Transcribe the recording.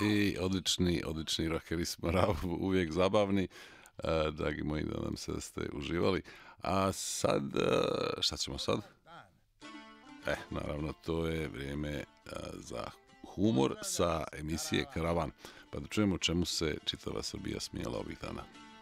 I odlični rockeri smo, uvijek zabavni. Dragi moji, nadam se da ste uživali. A sad, šta ćemo sad? Naravno, to je vrijeme za humor sa emisije Karavan. Pa da čujemo čemu se čitava Srbija smijala ovih dana.